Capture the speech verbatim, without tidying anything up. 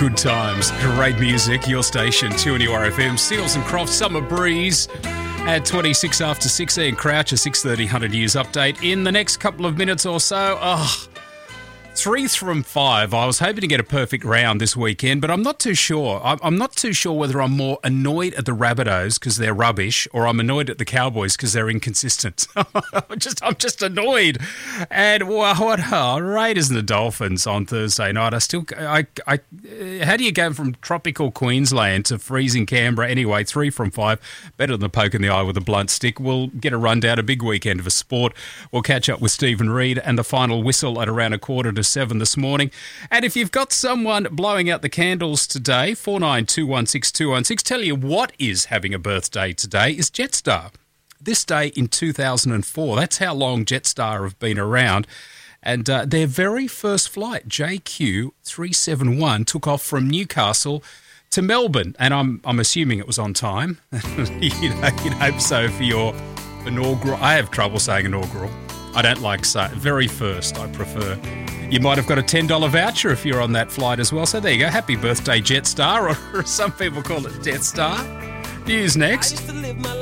Good times, great music, your station, two N U R F M, Seals and Crofts, Summer Breeze at twenty-six after six, Ian Crouch, a six thirty one hundred years update. In the next couple of minutes or so, oh, three from five. I was hoping to get a perfect round this weekend, but I'm not too sure. I'm not too sure whether I'm more annoyed at the Rabbitohs because they're rubbish or I'm annoyed at the Cowboys because they're inconsistent. I'm just I'm just annoyed. And well, what oh, Raiders and the Dolphins on Thursday night. I still, I, I, how do you go from tropical Queensland to freezing Canberra? Anyway, three from five. Better than a poke in the eye with a blunt stick. We'll get a rundown, a big weekend of a sport. We'll catch up with Stephen Reid and the final whistle at around a quarter to seven this morning. And if you've got someone blowing out the candles today, four nine two one six two one six, tell you what is having a birthday today is Jetstar. This day in two thousand four. That's how long Jetstar have been around. And uh, their very first flight, J Q three seventy-one, took off from Newcastle to Melbourne. And I'm I'm assuming it was on time. you know, you'd hope so for your inaugural. I have trouble saying inaugural. I don't like say very first, I prefer. You might have got a ten dollars voucher if you're on that flight as well. So there you go. Happy birthday, Jetstar, or some people call it Death Star. News next.